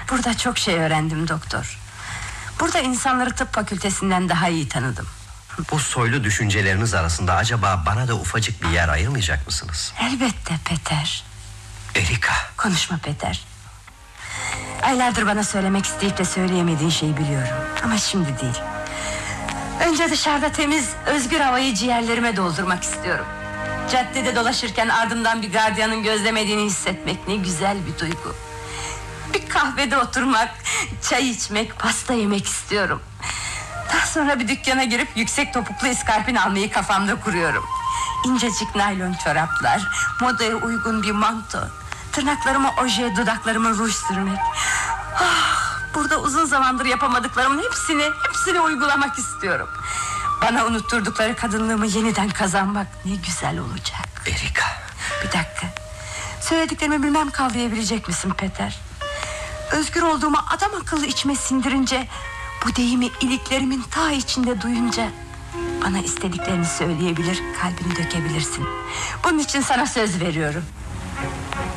Burada çok şey öğrendim doktor. Burada insanları tıp fakültesinden daha iyi tanıdım. Bu soylu düşünceleriniz arasında acaba bana da ufacık bir yer ayırmayacak mısınız? Elbette Peter. Erika. Konuşma Peter. Aylardır bana söylemek isteyip de söyleyemediğin şeyi biliyorum. Ama şimdi değil. Önce dışarıda temiz, özgür havayı ciğerlerime doldurmak istiyorum. Caddede dolaşırken ardımdan bir gardiyanın gözlemediğini hissetmek ne güzel bir duygu. Bir kahvede oturmak, çay içmek, pasta yemek istiyorum. Daha sonra bir dükkana girip yüksek topuklu iskarpin almayı kafamda kuruyorum. İncecik naylon çoraplar, modaya uygun bir manto, tırnaklarıma oje, dudaklarıma ruj sürmek. Burada uzun zamandır yapamadıklarımın hepsini uygulamak istiyorum. Bana unutturdukları kadınlığımı yeniden kazanmak ne güzel olacak. Erika. Bir dakika. Söylediklerimi bilmem kavrayabilecek misin Peter? Özgür olduğumu adam akıllı içime sindirince, bu deyimi iliklerimin ta içinde duyunca bana istediklerini söyleyebilir, kalbini dökebilirsin. Bunun için sana söz veriyorum.